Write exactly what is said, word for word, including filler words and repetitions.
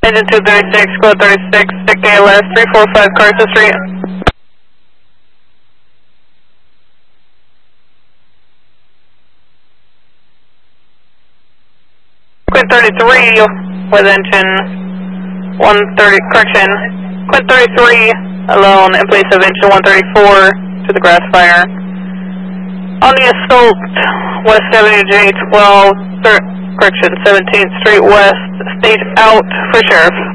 Engine two thirty-six, Squad thirty-six, stick A L S, three four five Carson Street. Quint thirty-three with engine one thirty, correction, Quint thirty-three alone in place of engine one thirty-four to the grass fire. On the assault, West Avenue J twelve, correction, seventeenth Street West, stage out for Sheriff.